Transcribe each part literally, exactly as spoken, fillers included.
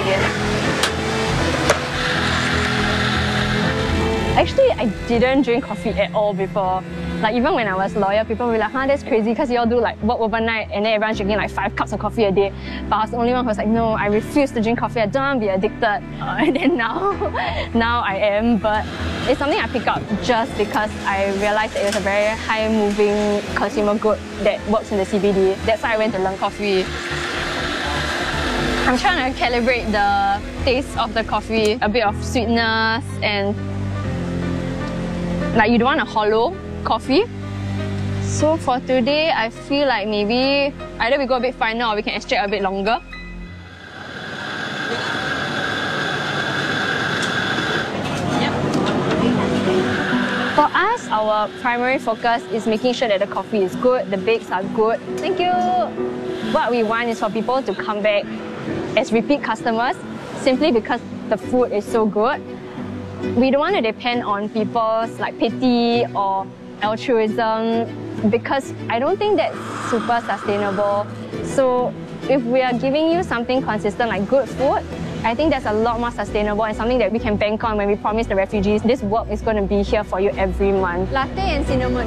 again. Actually, I didn't drink coffee at all before. Like even when I was lawyer, people were like, huh, that's crazy because you all do like work overnight and then everyone's drinking like five cups of coffee a day. But I was the only one who was like, no, I refuse to drink coffee, I don't want to be addicted. Uh, and then now, now I am. But it's something I pick up just because I realized that it was a very high moving consumer good that works in the C B D. That's why I went to learn coffee. I'm trying to calibrate the taste of the coffee, a bit of sweetness and like you don't want a hollow coffee. So for today, I feel like maybe either we go a bit finer or we can extract a bit longer. For us, our primary focus is making sure that the coffee is good, the bakes are good. Thank you! What we want is for people to come back as repeat customers simply because the food is so good. We don't want to depend on people's like pity or altruism because I don't think that's super sustainable. So if we are giving you something consistent like good food, I think that's a lot more sustainable and something that we can bank on when we promise the refugees this work is going to be here for you every month. Latte and cinnamon.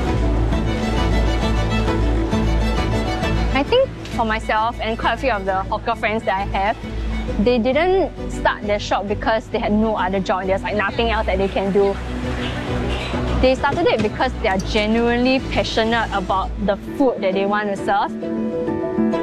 I think for myself and quite a few of the hawker friends that I have, they didn't start their shop because they had no other job. There's like nothing else that they can do. They started it because they are genuinely passionate about the food that they want to serve.